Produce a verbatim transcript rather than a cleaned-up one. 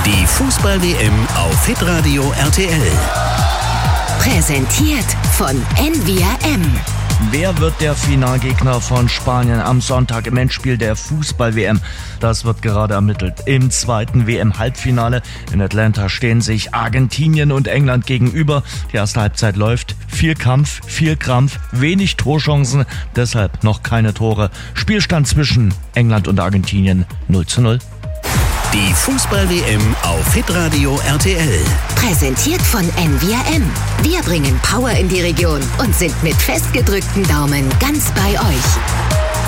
Die Fußball-W M auf Hitradio R T L. Präsentiert von N V R M. Wer wird der Finalgegner von Spanien am Sonntag im Endspiel der Fußball-W M? Das wird gerade ermittelt. Im zweiten W M-Halbfinale in Atlanta stehen sich Argentinien und England gegenüber. Die erste Halbzeit läuft. Viel Kampf, viel Krampf, wenig Torchancen, deshalb noch keine Tore. Spielstand zwischen England und Argentinien null zu null. Die Fußball-W M auf Hitradio R T L. Präsentiert von N V R M. Wir bringen Power in die Region und sind mit festgedrückten Daumen ganz bei euch.